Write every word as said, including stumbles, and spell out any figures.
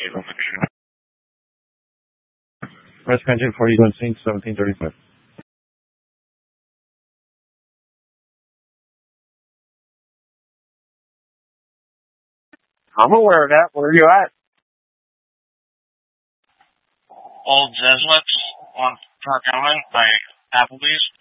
West Engine forty-one Saint seventeen thirty-five. I'm aware of that. Where are you at? Old Jesuits on Park Element by Applebee's.